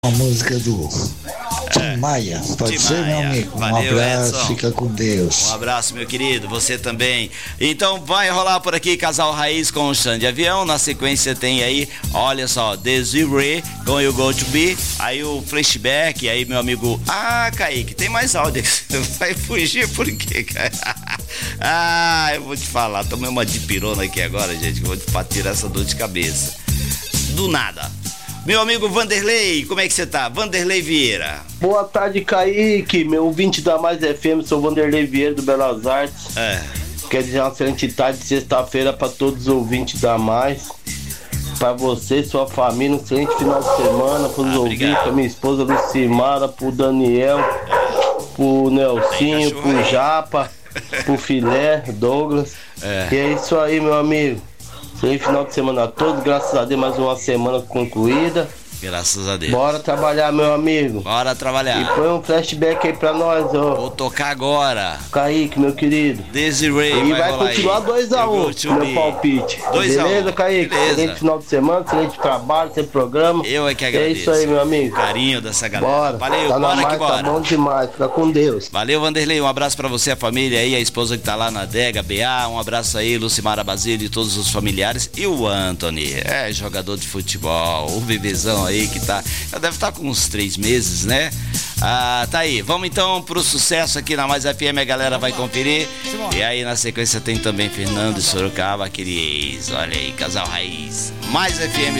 A música do Tim Maia. Pode Tim ser, Maia. meu amigo? Valeu, Um abraço, Edson. fica com Deus. Um abraço, meu querido, você também. Então vai rolar por aqui Casal Raiz com o Xande Avião. Na sequência tem aí, olha só, Desiree com You Go To Be. Aí o flashback, aí meu amigo. Kaique, tem mais áudio. Você vai fugir por quê, cara? Eu vou te falar, tomei uma dipirona aqui agora, gente. Vou tirar essa dor de cabeça. Do nada. Meu amigo Vanderlei, como é que você tá? Vanderlei Vieira. Boa tarde, Kaique, meu ouvinte da Mais FM, sou Vanderlei Vieira do Belas Artes. Quero dizer uma excelente tarde de sexta-feira para todos os ouvintes da Mais. Para você, sua família, um excelente final de semana. Para os ouvintes, para minha esposa Lucimara, pro Daniel, pro Nelsinho, pro Japa, pro Filé, Douglas. E é isso aí, meu amigo. Excelente final de semana a todos, graças a Deus, mais uma semana concluída. Graças a Deus. Bora trabalhar, meu amigo. Bora trabalhar. E põe um flashback aí pra nós, ó. Vou tocar agora. Kaique, meu querido. Desiree. E vai continuar 2-1, meu palpite. 2-1. Beleza, Kaique? Beleza. Excelente final de semana, excelente trabalho, excelente programa. Eu é que agradeço. É isso aí, meu amigo. Carinho dessa galera. Bora. Valeu, tá bora que bora. Tá bom demais, fica com Deus. Valeu, Vanderlei, um abraço pra você, a família aí, a esposa que tá lá na adega, BA, um abraço aí, Lucimara Basílio e todos os familiares. E o Anthony, jogador de futebol, o bebezão aí que tá, já deve estar com uns 3 meses, né? Tá aí, vamos então pro sucesso aqui na Mais FM, a galera vai conferir. E aí na sequência tem também Fernando e Sorocaba, aquele ex, olha aí, Casal Raiz, Mais FM.